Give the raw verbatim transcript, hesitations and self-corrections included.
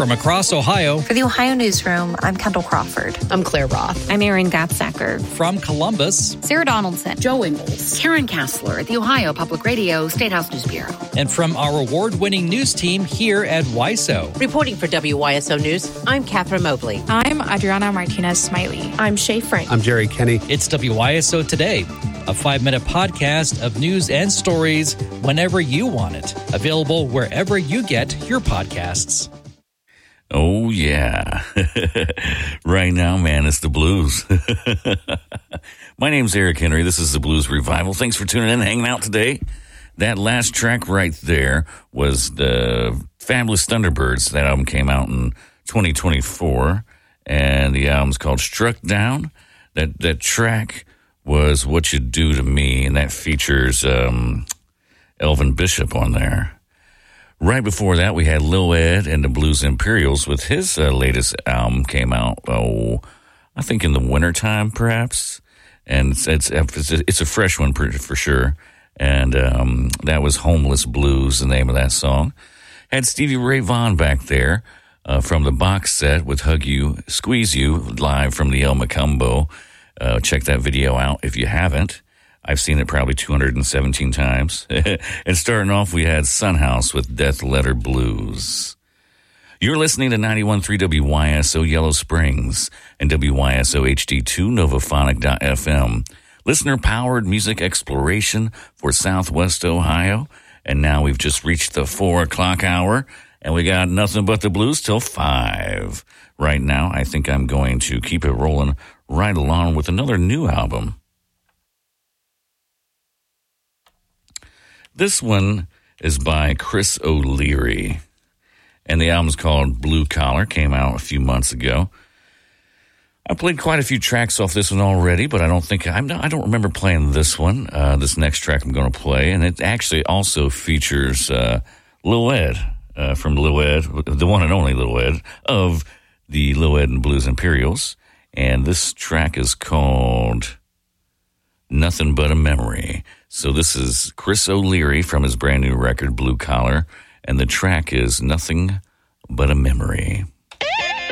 From across Ohio. For the Ohio Newsroom, I'm Kendall Crawford. I'm Claire Roth. I'm Erin Gatsacker. From Columbus. Sarah Donaldson. Joe Ingles. Karen Kassler, the Ohio Public Radio State House News Bureau. And from our award-winning news team here at W I S O. Reporting for W Y S O News, I'm Catherine Mobley. I'm Adriana Martinez-Smiley. I'm Shay Frank. I'm Jerry Kenny. It's W Y S O Today, a five-minute podcast of news and stories whenever you want it. Available wherever you get your podcasts. Oh, yeah. Right now, man, it's the blues. My name's Eric Henry. This is the Blues Revival. Thanks for tuning in and hanging out today. That last track right there was the Fabulous Thunderbirds. That album came out in twenty twenty-four, and the album's called Struck Down. That that track was What You Do to Me, and that features um, Elvin Bishop on there. Right before that, we had Lil Ed and the Blues Imperials with his uh, latest album came out, oh, I think in the wintertime, perhaps. And it's it's, it's, a, it's a fresh one for, for sure. And um, that was Homeless Blues, the name of that song. Had Stevie Ray Vaughan back there uh, from the box set with Hug You, Squeeze You, live from the El Macumbo. Uh, check that video out if you haven't. I've seen it probably two hundred seventeen times. And starting off, we had Sunhouse with Death Letter Blues. You're listening to ninety-one point three W Y S O Yellow Springs and W Y S O H D two Novophonic dot F M. Listener-powered music exploration for Southwest Ohio. And now we've just reached the four o'clock hour, and we got nothing but the blues till five. Right now, I think I'm going to keep it rolling right along with another new album. This one is by Chris O'Leary, and the album's called Blue Collar, came out a few months ago. I played quite a few tracks off this one already, but I don't think, I'm not, I don't remember playing this one, uh, this next track I'm going to play, and it actually also features uh, Lil Ed, uh, from Lil Ed, the one and only Lil Ed, of the Lil Ed and Blues Imperials, and this track is called Nothing But a Memory. So this is Chris O'Leary from his brand new record, Blue Collar, and the track is Nothing But a Memory.